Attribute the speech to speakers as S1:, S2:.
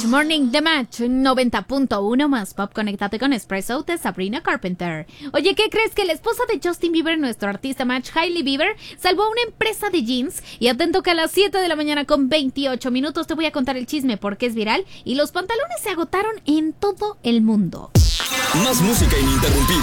S1: Morning The Match 90.1 más pop. Conéctate con Espresso de Sabrina Carpenter. Oye, ¿qué crees? Que la esposa de Justin Bieber, nuestro artista Match, Hailey Bieber, salvó a una empresa de jeans. Y atento que a las 7 de la mañana con 28 minutos te voy a contar el chisme porque es viral y los pantalones se agotaron en todo el mundo.
S2: Más música ininterrumpida.